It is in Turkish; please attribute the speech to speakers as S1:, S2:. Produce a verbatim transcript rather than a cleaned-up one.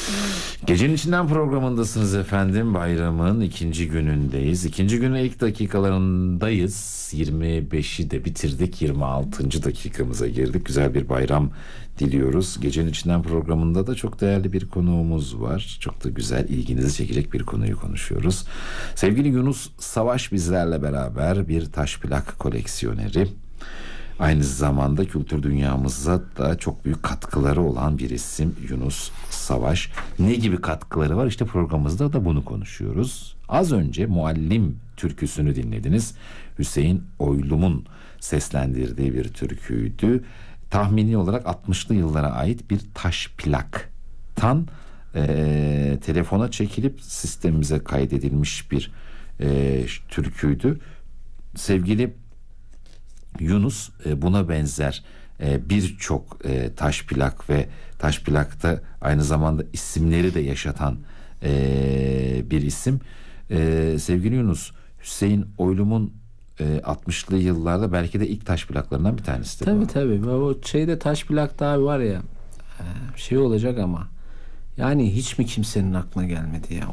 S1: Gecenin içinden programındasınız efendim. Bayramın ikinci günündeyiz. İkinci günün ilk dakikalarındayız. yirmi beşi de bitirdik. yirmi altıncı dakikamıza girdik. Güzel bir bayram diliyoruz. Gecenin içinden programında da çok değerli bir konuğumuz var. Çok da güzel, ilginizi çekecek bir konuyu konuşuyoruz. Sevgili Yunus Savaş bizlerle beraber, bir taş plak koleksiyoneri. Aynı zamanda kültür dünyamıza da çok büyük katkıları olan bir isim Yunus Savaş. Ne gibi katkıları var? İşte programımızda da bunu konuşuyoruz. Az önce Muallim türküsünü dinlediniz. Hüseyin Oylum'un seslendirdiği bir türküydü. Tahmini olarak altmışlı yıllara ait bir taş plaktan e, telefona çekilip sistemimize kaydedilmiş bir e, türküydü. Sevgili Yunus e, buna benzer e, birçok e, taş plak ve taş plakta aynı zamanda isimleri de yaşatan e, bir isim. E, sevgili Yunus, Hüseyin Oylum'un e, altmışlı yıllarda belki de ilk taş plaklarından bir tanesidir.
S2: Tabii tabii. O şeyde taş plakta abi var ya, şey olacak ama yani hiç mi kimsenin aklına gelmedi ya?